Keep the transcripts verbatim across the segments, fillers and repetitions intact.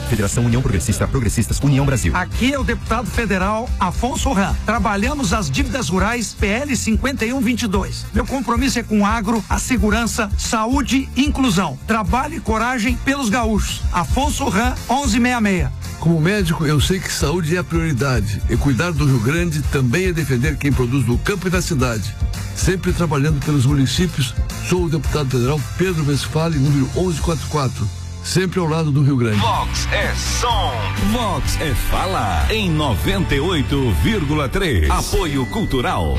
Federação União Progressista, Progressistas, União Brasil. Aqui é o deputado federal Afonso Ram. Trabalhamos as dívidas rurais P L cinquenta e um vinte e dois. Meu compromisso é com o agro, a segurança, saúde e inclusão. Trabalho e coragem pelos gaúchos. Afonso Ram, onze sessenta e seis. Como médico, eu sei que saúde é a prioridade e cuidar do Rio Grande também é defender quem produz no campo e na cidade. Sempre trabalhando pelos municípios, sou o deputado federal Pedro Westphalen, número onze quarenta e quatro. Sempre ao lado do Rio Grande. Vox é som. Vox é fala. Em noventa e oito vírgula três. Apoio Cultural.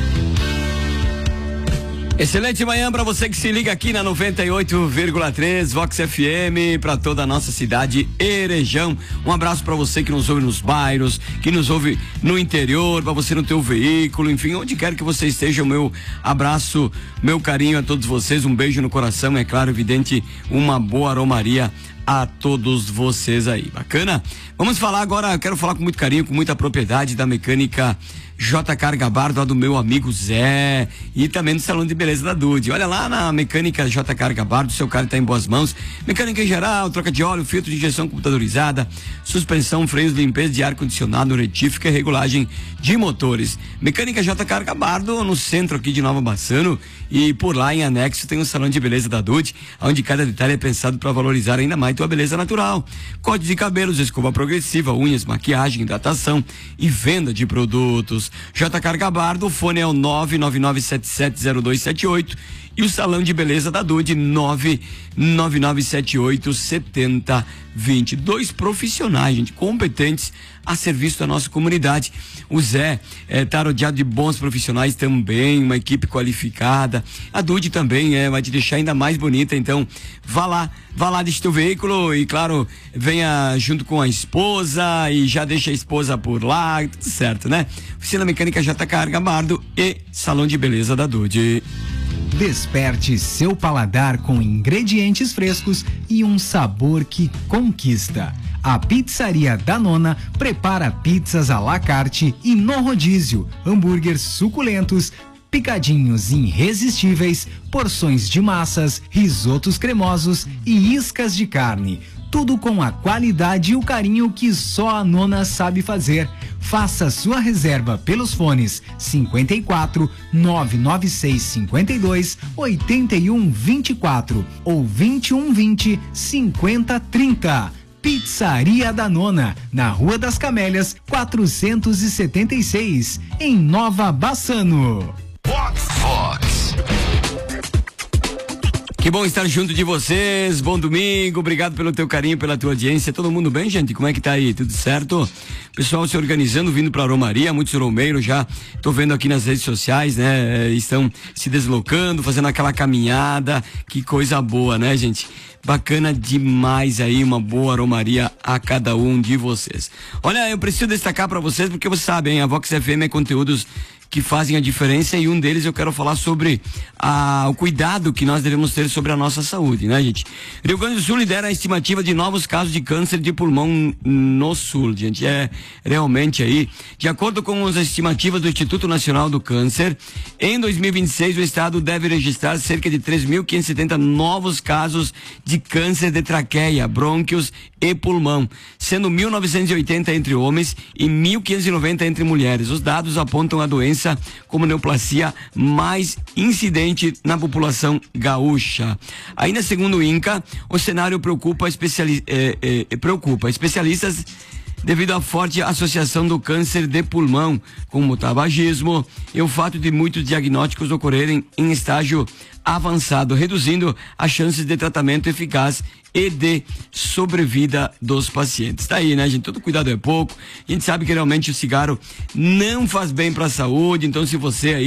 Excelente manhã para você que se liga aqui na noventa e oito vírgula três Vox F M para toda a nossa cidade e região. Um abraço para você que nos ouve nos bairros, que nos ouve no interior, para você no teu veículo, enfim, onde quer que você esteja, o meu abraço, meu carinho a todos vocês, um beijo no coração, é claro, evidente, uma boa romaria a todos vocês aí, bacana? Vamos falar agora, eu quero falar com muito carinho, com muita propriedade da mecânica J K Gabardo, do meu amigo Zé, e também do Salão de Beleza da Dude. Olha lá na mecânica J K Gabardo, seu carro está em boas mãos. Mecânica em geral, troca de óleo, filtro de injeção computadorizada, suspensão, freios, limpeza de ar-condicionado, retífica e regulagem de motores. Mecânica J K Gabardo, no centro aqui de Nova Bassano, e por lá em anexo tem o Salão de Beleza da Dude, onde cada detalhe é pensado para valorizar ainda mais tua beleza natural. Corte de cabelos, escova progressiva, unhas, maquiagem, hidratação e venda de produtos. J K Gabardo, o fone é o nove nove nove sete sete zero dois sete oito e o Salão de Beleza da Dude nove nove nove sete oito sete zero dois zero. Dois profissionais, gente, competentes a serviço da nossa comunidade. O Zé está rodeado de bons profissionais também, uma equipe qualificada. A Dude também é, vai te deixar ainda mais bonita, então vá lá, vá lá, deixa teu veículo e, claro, venha junto com a esposa e já deixa a esposa por lá, tudo certo, né? Oficina Mecânica J K Gabardo e Salão de Beleza da Dude. Desperte seu paladar com ingredientes frescos e um sabor que conquista. A Pizzaria da Nona prepara pizzas à la carte e no rodízio, hambúrgueres suculentos, picadinhos irresistíveis, porções de massas, risotos cremosos e iscas de carne. Tudo com a qualidade e o carinho que só a Nona sabe fazer. Faça sua reserva pelos fones cinquenta e quatro, nove nove seis cinquenta e dois, oitenta e um vinte e quatro ou vinte e um vinte, cinquenta trinta. Pizzaria da Nona, na Rua das Camélias, quatrocentos e setenta e seis, em Nova Bassano. Vox, Vox. Que bom estar junto de vocês, bom domingo, obrigado pelo teu carinho, pela tua audiência. Todo mundo bem, gente? Como é que tá aí? Tudo certo? Pessoal se organizando, vindo pra Romaria, muitos romeiros já, tô vendo aqui nas redes sociais, né? Estão se deslocando, fazendo aquela caminhada, que coisa boa, né, gente? Bacana demais aí, uma boa romaria a cada um de vocês. Olha, eu preciso destacar pra vocês, porque vocês sabem, a Vox F M é conteúdos que fazem a diferença e um deles eu quero falar sobre a, o cuidado que nós devemos ter sobre a nossa saúde, né, gente? Rio Grande do Sul lidera a estimativa de novos casos de câncer de pulmão no sul, gente, é realmente aí, de acordo com as estimativas do Instituto Nacional do Câncer, em dois mil e vinte e seis o estado deve registrar cerca de três mil quinhentos e setenta novos casos de câncer de traqueia, brônquios e pulmão, sendo mil novecentos e oitenta entre homens e mil quinhentos e noventa entre mulheres. Os dados apontam a doença como neoplasia mais incidente na população gaúcha. Ainda segundo o INCA, o cenário preocupa, especiali eh, eh, preocupa especialistas devido à forte associação do câncer de pulmão com o tabagismo e o fato de muitos diagnósticos ocorrerem em estágio avançado, reduzindo as chances de tratamento eficaz e de sobrevida dos pacientes. Tá aí, né, gente? Todo cuidado é pouco. A gente sabe que realmente o cigarro não faz bem para a saúde, então se você aí